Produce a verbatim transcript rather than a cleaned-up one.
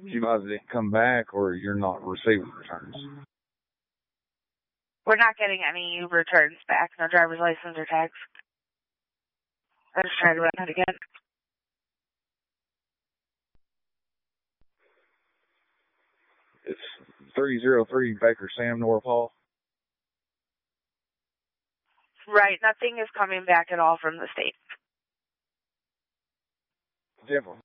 You either didn't come back or you're not receiving returns. We're not getting any returns back, no driver's license or tags. Let's try to run it again. It's three oh three Baker Sam, North Hall. Right, nothing is coming back at all from the state. Definitely.